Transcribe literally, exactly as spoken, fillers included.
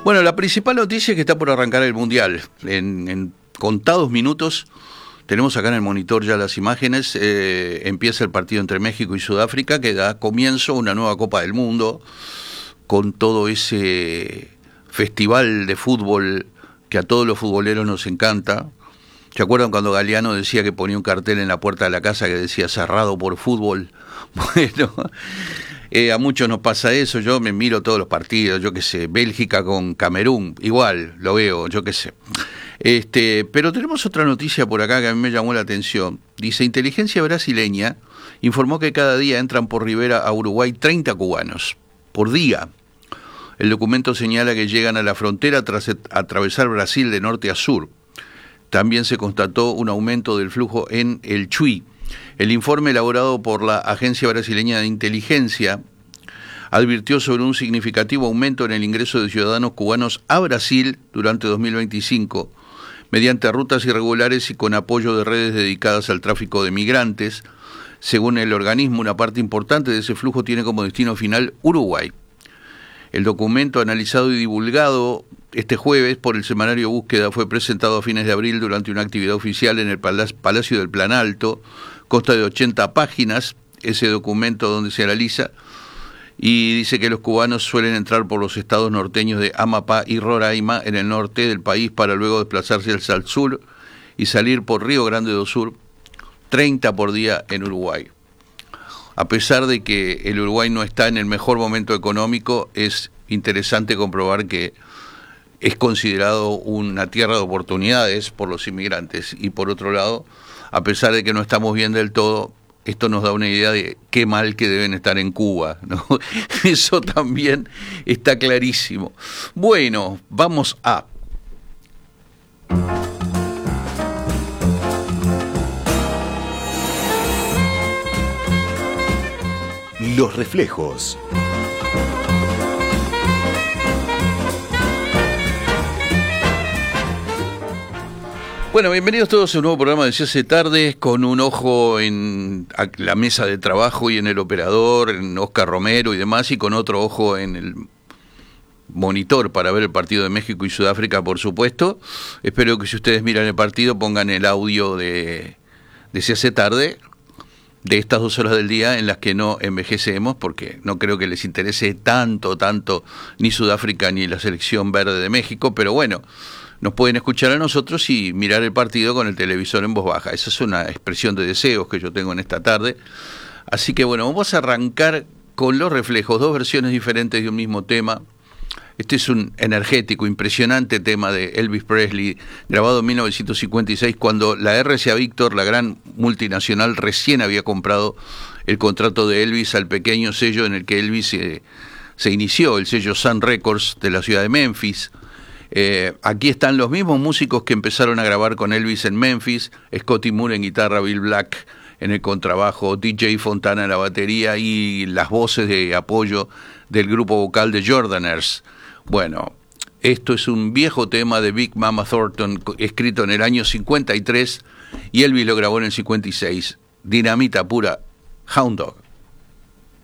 Bueno, la principal noticia es que está por arrancar el Mundial. En, en contados minutos, tenemos acá en el monitor ya las imágenes, eh, empieza el partido entre México y Sudáfrica, que da comienzo a una nueva Copa del Mundo, con todo ese festival de fútbol que a todos los futboleros nos encanta. ¿Se acuerdan cuando Galeano decía que ponía un cartel en la puerta de la casa que decía cerrado por fútbol? Bueno, eh, a muchos nos pasa eso. Yo me miro todos los partidos, yo qué sé, Bélgica con Camerún, igual, lo veo, yo qué sé. Este, pero tenemos otra noticia por acá que a mí me llamó la atención. Dice, inteligencia brasileña informó que cada día entran por Rivera a Uruguay treinta cubanos, por día. El documento señala que llegan a la frontera tras atravesar Brasil de norte a sur. También se constató un aumento del flujo en el Chuy. El informe elaborado por la Agencia Brasileña de Inteligencia advirtió sobre un significativo aumento en el ingreso de ciudadanos cubanos a Brasil durante dos mil veinticinco, mediante rutas irregulares y con apoyo de redes dedicadas al tráfico de migrantes. Según el organismo, una parte importante de ese flujo tiene como destino final Uruguay. El documento analizado y divulgado este jueves por el semanario Búsqueda fue presentado a fines de abril durante una actividad oficial en el Palacio del Planalto. Consta de ochenta páginas, ese documento donde se analiza, y dice que los cubanos suelen entrar por los estados norteños de Amapá y Roraima en el norte del país para luego desplazarse hacia el sur y salir por Río Grande do Sur, treinta por día en Uruguay. A pesar de que el Uruguay no está en el mejor momento económico, es interesante comprobar que es considerado una tierra de oportunidades por los inmigrantes. Y por otro lado, a pesar de que no estamos bien del todo, esto nos da una idea de qué mal que deben estar en Cuba, ¿no? Eso también está clarísimo. Bueno, vamos a... Los reflejos. Bueno, bienvenidos todos a un nuevo programa de Se hace tarde, con un ojo en la mesa de trabajo y en el operador, en Oscar Romero y demás, y con otro ojo en el monitor para ver el partido de México y Sudáfrica, por supuesto. Espero que si ustedes miran el partido pongan el audio de, de Se hace tarde, de estas dos horas del día en las que no envejecemos, porque no creo que les interese tanto, tanto ni Sudáfrica ni la selección verde de México, pero bueno, nos pueden escuchar a nosotros y mirar el partido con el televisor en voz baja. Esa es una expresión de deseos que yo tengo en esta tarde. Así que bueno, vamos a arrancar con Los Reflejos, dos versiones diferentes de un mismo tema. Este es un energético, impresionante tema de Elvis Presley, grabado en mil novecientos cincuenta y seis, cuando la R C A Victor, la gran multinacional, recién había comprado el contrato de Elvis al pequeño sello en el que Elvis eh, se inició, el sello Sun Records de la ciudad de Memphis. Eh, aquí están los mismos músicos que empezaron a grabar con Elvis en Memphis: Scotty Moore en guitarra, Bill Black en el contrabajo, D J Fontana en la batería y las voces de apoyo del grupo vocal de Jordaners. Bueno, esto es un viejo tema de Big Mama Thornton, escrito en el año cincuenta y tres, y Elvis lo grabó en el cincuenta y seis. Dinamita pura, Hound Dog.